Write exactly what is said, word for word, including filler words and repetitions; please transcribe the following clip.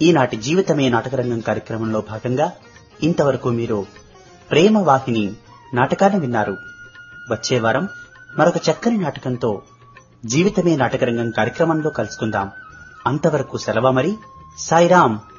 ఈనాటి జీవితమే నాటకరంగం కార్యక్రమంలో భాగంగా ఇంతవరకు మీరు ప్రేమ వాహిని నాటకాన్ని విన్నారు. వచ్చే వారం మరొక చక్కని నాటకంతో జీవితమే నాటకరంగం కార్యక్రమంలో కలుసుకుందాం. అంతవరకు సెలవు మరి. సాయిరాం.